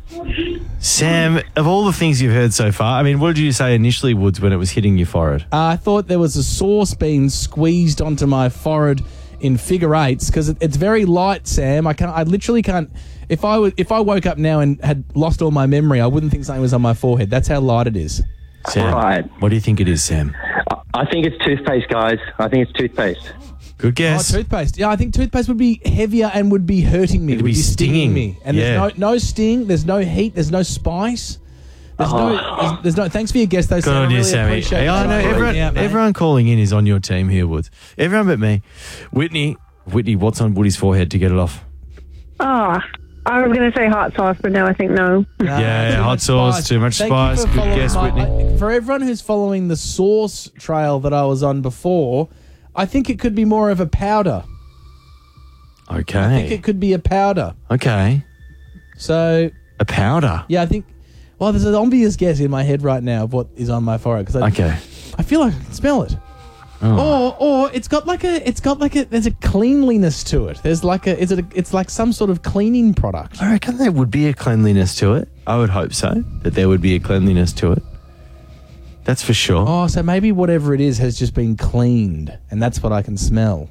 Sam, of all the things you've heard so far, I mean, what did you say initially, Woods, when it was hitting your forehead? I thought there was a sauce being squeezed onto my forehead in figure eights because it's very light, Sam. I literally can't. If I woke up now and had lost all my memory, I wouldn't think something was on my forehead. That's how light it is. Sam, Right. what do you think it is, Sam? I think it's toothpaste, guys. I think it's toothpaste. Good guess. Oh, toothpaste. Yeah, I think toothpaste would be heavier and would be hurting me. It'd be stinging me. And Yeah. there's no sting, there's no heat, there's no spice. There's no. Thanks for your guess, though, Good Sam. on I you, really Sammy. appreciate Hey, I that. know everyone calling in is on your team here, Woods. Everyone but me. Whitney, what's on Woody's forehead to get it off? Oh, I was going to say hot sauce, but now I think no. Yeah, too hot much sauce, spice. too much Thank you spice. for Good following guess, my- Whitney. for everyone who's following the sauce trail that I was on before, I think it could be more of a powder. I think Okay. it could be a powder. Okay. So, A powder. yeah, I think... Well, there's an obvious guess in my head right now of what is on my forehead. Cause Okay. I feel like I can smell it. Oh. Or it's got like a there's a cleanliness to it. There's like it's like some sort of cleaning product. I reckon there would be a cleanliness to it. I would hope so, that there would be a cleanliness to it. That's for sure. Oh, so maybe whatever it is has just been cleaned, and that's what I can smell.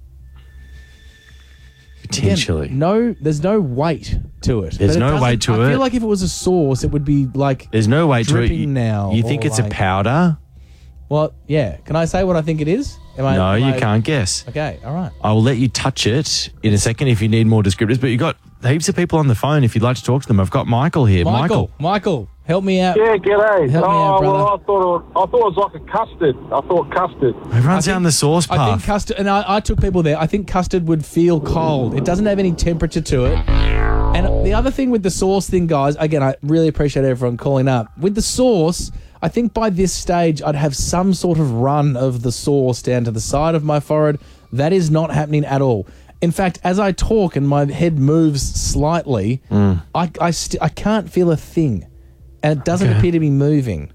Potentially. Again, there's no weight to it. There's But no doesn't- weight to I it. feel like if it was a sauce, it would be like There's no way to it. dripping now. You think or it's a like- powder? Well, yeah. Can I say what I think it is? No, you can't guess. Okay, all right. I will let you touch it in a second if you need more descriptors, but you've got heaps of people on the phone if you'd like to talk to them. I've got Michael here. Michael, help me out. Yeah, g'day. Help me out, brother. Well, I thought it was like a custard. I thought custard. It runs down the sauce I think path. custard, and I took people there. I think custard would feel cold. It doesn't have any temperature to it. And the other thing with the sauce thing, guys, again, I really appreciate everyone calling up. With the sauce, I think by this stage, I'd have some sort of run of the sauce down to the side of my forehead. That is not happening at all. In fact, as I talk and my head moves slightly, I can't feel a thing. And it doesn't appear to be moving.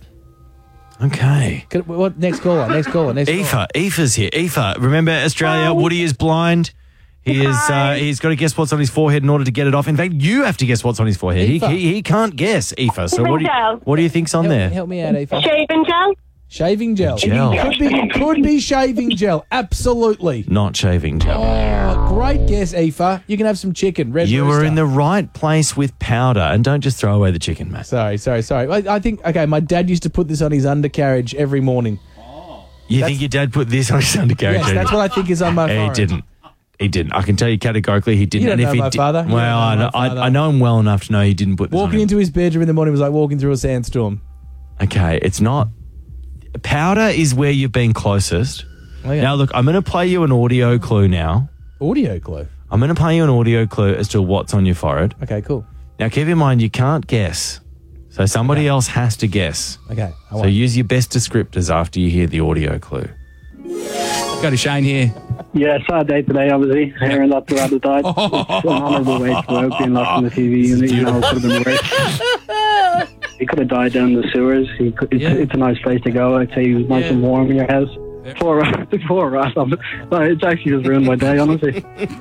Okay. What next caller? Next caller. Aoife's here. Aoife, remember Australia, Woody is blind. He's got to guess what's on his forehead in order to get it off. In fact, you have to guess what's on his forehead. Aoife. He can't guess, Aoife. So Shaving gel. what do you think's on there? Help me out, Aoife. Shaving gel? Shaving gel. Gel. Could be shaving gel. Absolutely. Not shaving gel. Oh, great guess, Aoife. You can have some chicken. Red You were Rooster. in the right place with powder, and don't just throw away the chicken, mate. Sorry. I think, okay, my dad used to put this on his undercarriage every morning. You think your dad put this on his undercarriage? Yes, that's what I think is on my He forehead. didn't. He didn't. I can tell you categorically he didn't. You don't and if know he my father. You Well, don't know my father. I know him well enough to know he didn't put this on Walking him. into his bedroom in the morning was like walking through a sandstorm. Okay, it's not. Powder is where you've been closest. Okay. Now, look, I'm going to play you an audio clue now. Audio clue. I'm going to play you an audio clue as to what's on your forehead. Okay, cool. Now, keep in mind, you can't guess. So somebody else has to guess. Okay. So use your best descriptors after you hear the audio clue. Go to Shane here. Yeah, sad day today, obviously. Hearing that the rabbit died. It's an honourable way to go out, being lost on the TV unit. You know, it could have been worse. He could have died down in the sewers. It's a nice place to go. I'd say he was nice and warm in your house. Poor rat. It's actually just ruined my day, honestly.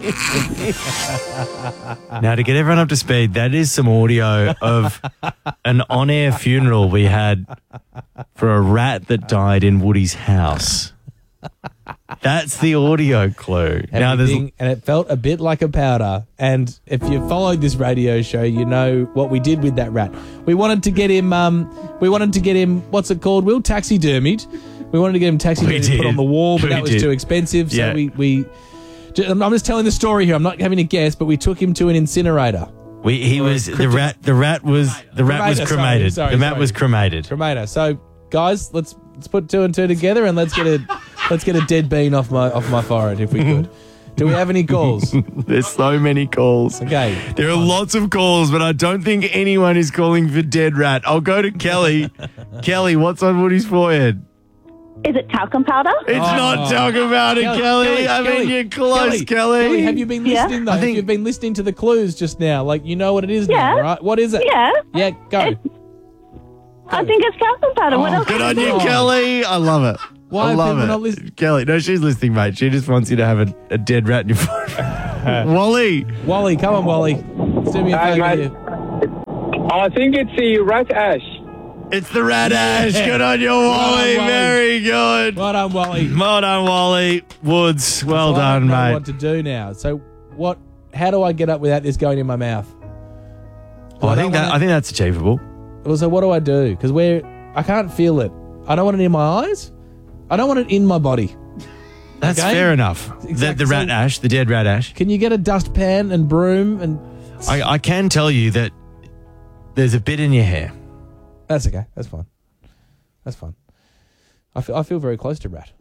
Now, to get everyone up to speed, that is some audio of an on-air funeral we had for a rat that died in Woody's house. That's the audio clue. Now, And it felt a bit like a powder. And if you followed this radio show, you know what we did with that rat. We wanted to get him. What's it called? Will taxidermied. We wanted to get him taxidermied put on the wall, but that was too expensive. So I'm just telling the story here. I'm not having a guess, but we took him to an incinerator. The rat was cremated. The rat was cremated. Cremator. So, guys, let's put two and two together and let's get a dead bean off my forehead if we could. Do we have any calls? There's so many calls. Okay. There are lots of calls, but I don't think anyone is calling for dead rat. I'll go to Kelly. Kelly, what's on Woody's forehead? Is it talcum powder? It's not talking about it, Kelly. I mean, you're close, Kelly. Have you been listening, though? You've been listening to the clues just now. Like, you know what it is now, right? What is it? Yeah. Yeah, go. I think it's talcum powder. What else? Good on you, Kelly. I love it. Why I are love people it. not listening? Kelly, no, she's listening, mate. She just wants you to have a dead rat in your forehead. Wally, come on, Wally. Let's do me a favour here. I think it's the rat ash. It's the rat ash. Good on you, Wally. Wally. Very good. Well done, Wally. Well done, Wally. Woods. Well So I done, don't know mate. what to do now. So how do I get up without this going in my mouth? Well, I think that's achievable. So what do I do? Because I can't feel it. I don't want it in my eyes. I don't want it in my body. That's Okay? fair enough. Exactly. The rat So- ash, the dead rat ash. Can you get a dustpan and broom and... I can tell you that there's a bit in your hair. That's okay. That's fine. That's fine. I feel very close to rat.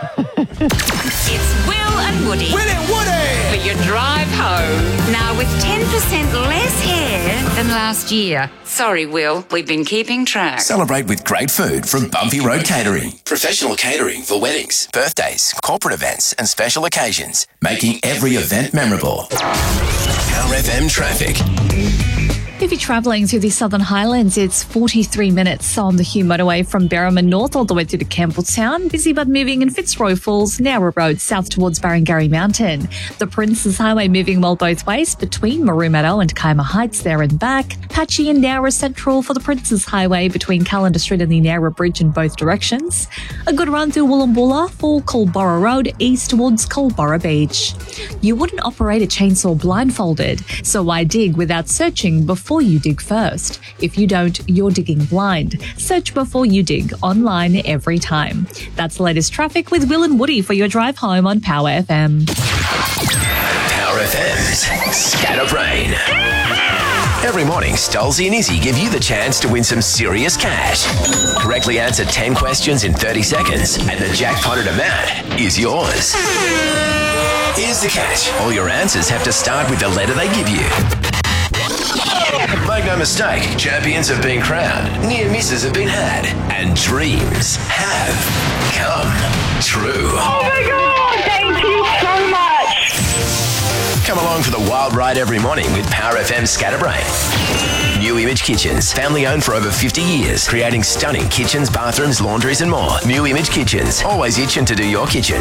It's Will and Woody. For your drive home. Now with 10% less hair than last year. Sorry, Will. We've been keeping track. Celebrate with great food from Bumpy Road Catering. Professional catering for weddings, birthdays, corporate events and special occasions, making every event memorable. Power FM traffic. If you're travelling through the Southern Highlands, it's 43 minutes on the Hugh Motorway from Berriman North all the way to the Campbelltown. Busy but moving in Fitzroy Falls, Nowra Road south towards Barrengarry Mountain. The Princes Highway moving well both ways between Maroon Meadow and Kaima Heights there and back. Patchy and Nowra Central for the Princes Highway between Calendar Street and the Nowra Bridge in both directions. A good run through Woolloomboola for Culburra Road east towards Culburra Beach. You wouldn't operate a chainsaw blindfolded, so why dig without searching before you dig first? If you don't, you're digging blind. Search before you dig online every time. That's the latest traffic with Will and Woody for your drive home on Power FM. Power FM's Scatterbrain. Every morning, Stolzy and Izzy give you the chance to win some serious cash. Correctly answer 10 questions in 30 seconds, and the jackpotted amount is yours. Here's the catch. All your answers have to start with the letter they give you. Make no mistake, champions have been crowned, near misses have been had, and dreams have come true. Oh my God, thank you so much. Come along for the wild ride every morning with Power FM Scatterbrain. New Image Kitchens, family owned for over 50 years, creating stunning kitchens, bathrooms, laundries and more. New Image Kitchens, always itching to do your kitchen.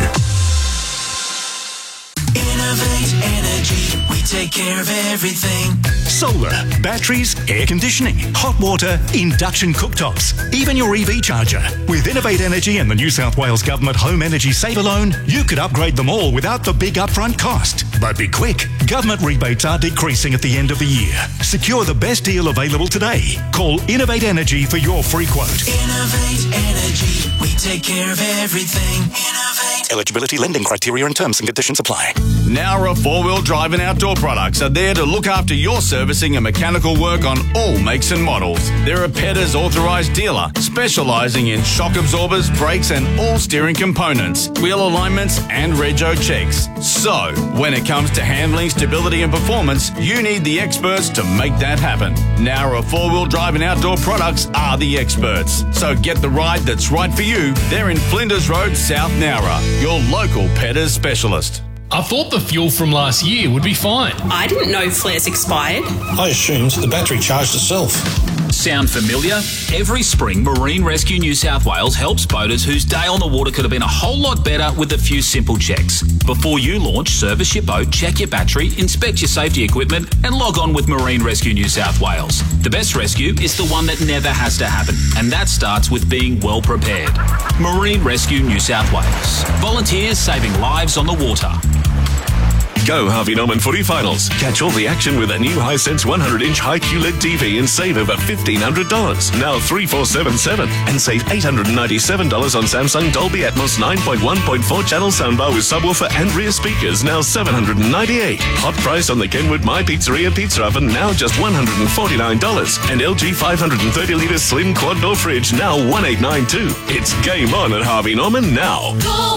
Innovate Energy, we take care of everything. Solar, batteries, air conditioning, hot water, induction cooktops, even your EV charger. With Innovate Energy and the New South Wales Government Home Energy Saver Loan, you could upgrade them all without the big upfront cost. But be quick, government rebates are decreasing at the end of the year. Secure the best deal available today. Call Innovate Energy for your free quote. Innovate Energy, we take care of everything. Innovate. Eligibility, lending criteria and terms and conditions apply. Nowra four-wheel drive and outdoor products are there to look after your servicing and mechanical work on all makes and models. They're a Petters authorised dealer, specialising in shock absorbers, brakes and all steering components, wheel alignments and rego checks. So, when it comes to handling, stability and performance, you need the experts to make that happen. Nowra four-wheel drive and outdoor products are the experts. So get the ride that's right for you. They're in Flinders Road, South Nowra, your local Petters specialist. I thought the fuel from last year would be fine. I didn't know flares expired. I assumed the battery charged itself. Sound familiar? Every spring, Marine Rescue New South Wales helps boaters whose day on the water could have been a whole lot better with a few simple checks. Before you launch, service your boat, check your battery, inspect your safety equipment, and log on with Marine Rescue New South Wales. The best rescue is the one that never has to happen, and that starts with being well prepared. Marine Rescue New South Wales. Volunteers saving lives on the water. Go Harvey Norman footy finals. Catch all the action with a new Hisense 100-inch high QLED TV and save over $1,500. Now $3,477 and save $897 on Samsung Dolby Atmos 9.1.4 channel soundbar with subwoofer and rear speakers. Now $798. Hot price on the Kenwood My Pizzeria pizza oven. Now just $149. And LG 530-litre slim quad door fridge. Now $1,892. It's game on at Harvey Norman now.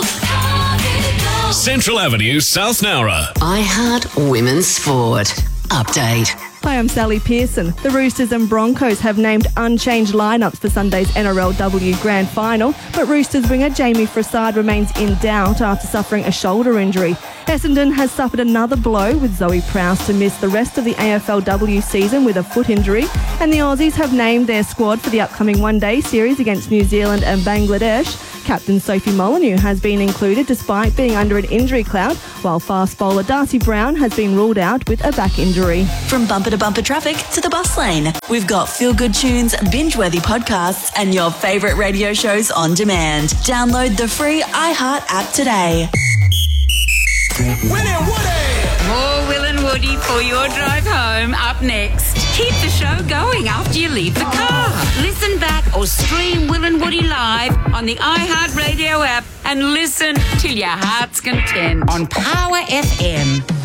Central Avenue, South Nowra. iHeart Women's Sport. Update. Hi, I'm Sally Pearson. The Roosters and Broncos have named unchanged lineups for Sunday's NRLW Grand Final, but Roosters winger Jamie Frassard remains in doubt after suffering a shoulder injury. Essendon has suffered another blow with Zoe Prowse to miss the rest of the AFLW season with a foot injury, and the Aussies have named their squad for the upcoming one-day series against New Zealand and Bangladesh. Captain Sophie Molyneux has been included despite being under an injury cloud, while fast bowler Darcy Brown has been ruled out with a back injury. From Bumper bumper-to-bumper traffic to the bus lane. We've got feel-good tunes, binge-worthy podcasts, and your favourite radio shows on demand. Download the free iHeart app today. More Will and Woody for your drive home up next. Keep the show going after you leave the car. Listen back or stream Will and Woody live on the iHeart Radio app and listen till your heart's content on Power FM.